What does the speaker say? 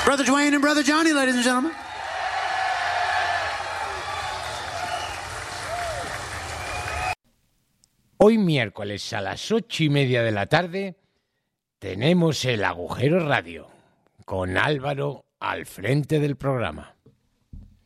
Brother Dwayne and Brother Johnny, ladies and gentlemen. Hoy miércoles a las 8:30 de la tarde tenemos el Agujero Radio con Álvaro al frente del programa.